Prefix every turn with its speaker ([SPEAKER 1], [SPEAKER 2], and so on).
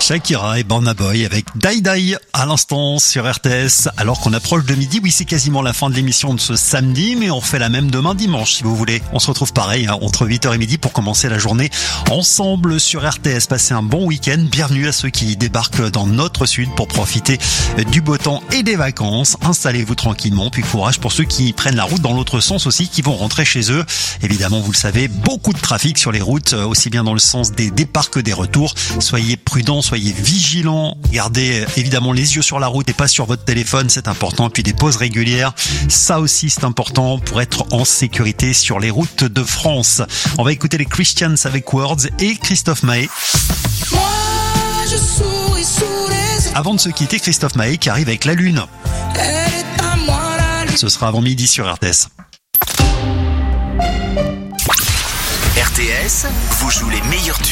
[SPEAKER 1] Shakira et Burna Boy avec Die Die à l'instant sur RTS. Alors qu'on approche de midi, oui, c'est quasiment la fin de l'émission de ce samedi, mais on fait la même demain dimanche si vous voulez. On se retrouve pareil entre 8h et midi pour commencer la journée ensemble sur RTS. Passez un bon week-end. Bienvenue à ceux qui débarquent dans notre sud pour profiter du beau temps et des vacances. Installez-vous tranquillement, puis courage pour ceux qui prennent la route dans l'autre sens aussi, qui vont rentrer chez eux. Évidemment, vous le savez, beaucoup de trafic sur les routes, aussi bien dans le sens des départs que des retours. Soyez prudents, soyez vigilants. Gardez évidemment les yeux sur la route et pas sur votre téléphone, c'est important. Puis des pauses régulières, ça aussi c'est important pour être en sécurité sur les routes de France. On va écouter les Christians avec Words et Christophe Maé. Avant de se quitter, Christophe Maé qui arrive avec La Lune. Ce sera avant midi sur RTS.
[SPEAKER 2] RTS vous joue les meilleurs tubes.